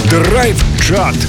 Драйв-чат.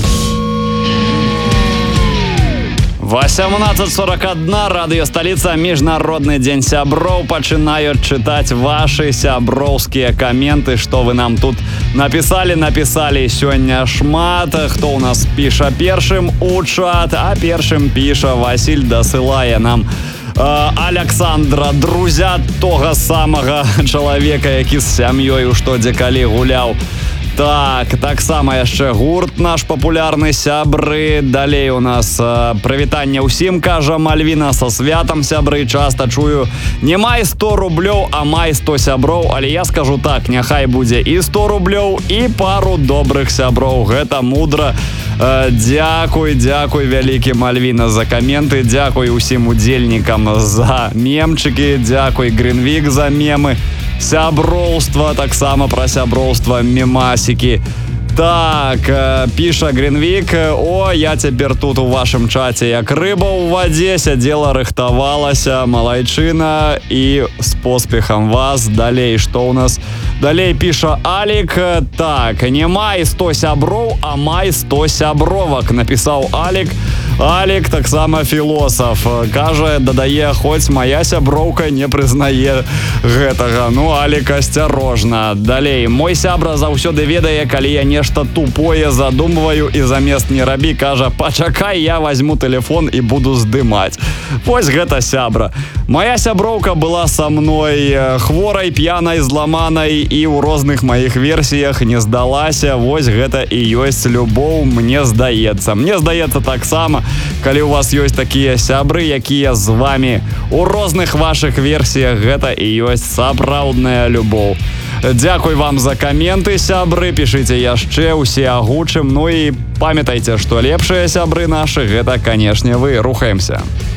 18:41, радыё сталіца, міжнародны дзень сяброў. Пачынаюць чытаць вашы сяброўскія каменты, што вы нам тут напісалі сёння шмат. Хто ў нас піша першым у чат, а першым піша Васіль, дасылае нам Александра, друзя тога самага чалавека, які з сям'ёй у штодзе-калі гуляў. Таксама яшчэ гурт наш папулярны, сябры. Далей у нас прывітанне ўсім, кажа Мальвіна, са святам, сябры. Часта чую: не май 100 рублёў, а май 100 сяброў. Але я скажу так, няхай будзе і 100 рублёў, і пару добрых сяброў. Гэта мудра. Дзякуй вялікі, Мальвіна, за каменты. Дзякуй усім удзельнікам за мемчыкі. Дзякуй, Гринвік, за мемы. Сяброўства, таксама пра сяброўства мемасікі. Піша Гринвік: о, я цяпер тут у вашым чаце як рыба ў вадзе, сядзела, рыхтавалася, малайчына, і з поспехам вас. Далей, што ў нас? Далей піша Алік: не май 100 сяброў, а май 100 сябровак, напісаў Алік. Алік таксама філосаф, кажа, дадае, хоць мая сяброўка не прызнае гэтага. Ну, Алік, асцярожна. Далей, мой сябра заўсёды ведае, калі я нешта тупое задумваю, і замест не рабі, кажа, пачакай, я возьму телефон і буду здымаць. Вось гэта сябра. Моя сяброўка была са мной хворай, п'янай, зламанай, і ў розных маіх версіях не здалася. Вось гэта і ёсць любоў, мне здаецца. Мне здаецца таксама, калі у вас ёсць такія сябры, якія з вамі у розных вашых версіях, гэта і ёсць сапраўдная любоў. Дзякуй вам за каменты, сябры, пішыце яшчэ, усе агучым. Ну і памятайце, што лепшыя сябры нашы, гэта, канешне, вы. Рухаемся.